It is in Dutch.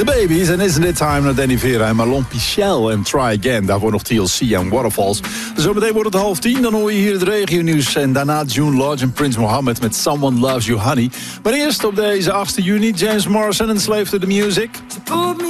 The Babies en Isn't It Time naar Danny Vera en Marlon Pichel en Try Again. Daarvoor nog TLC en Waterfalls. Zometeen wordt het 9:30, dan hoor je hier het regionieuws. En daarna June Lodge en Prince Mohammed met Someone Loves You Honey. Maar eerst op deze 8 juni, James Morrison en Slave to the Music.